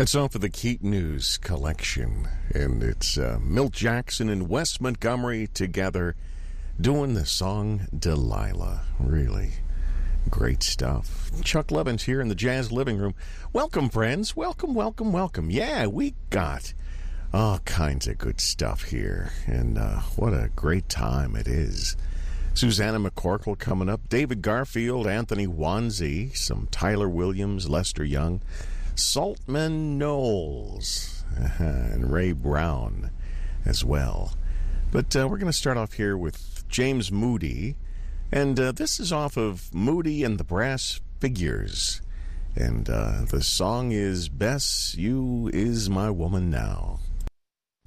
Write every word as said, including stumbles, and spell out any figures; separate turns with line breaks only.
It's off of the Keat News collection, and it's uh, Milt Jackson and Wes Montgomery together doing the song Delilah. Really great stuff. Chuck Levins here in the Jazz Living Room. Welcome, friends. Welcome, welcome, welcome. Yeah, we got all kinds of good stuff here, and uh, what a great time it is. Susanna McCorkle coming up, David Garfield, Anthony Wanzi, some Tyler Williams, Lester Young, Saltman Knowles, uh-huh, and Ray Brown as well. But uh, we're going to start off here with James Moody, and uh, this is off of Moody and the Brass Figures. And uh, the song is Bess, You Is My Woman Now.